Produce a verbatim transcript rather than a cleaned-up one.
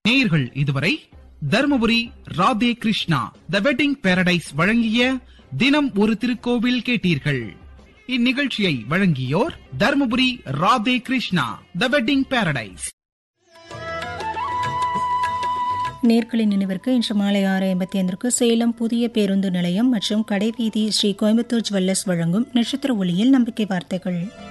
நேயர்கள் இதுவரை Dharmapuri Radhe Krishna the wedding Paradise வழங்கிய தினம் ஒரு திருக்கோவில் கேட்டீர்கள். இந்நிகழ்ச்சியை வழங்கியோர் Dharmapuri Radhe Krishna the wedding Paradise. நேர்களின் நினைவிற்கு இன்று மாலை ஆறு ஐம்பத்தி ஐந்திற்கு சேலம் புதிய பேருந்து நிலையம் மற்றும் கடைவீதி ஸ்ரீ கோயம்புத்தூர் ஜுவல்லர்ஸ் வழங்கும் நட்சத்திர ஒளியில் நம்பிக்கை வார்த்தைகள்.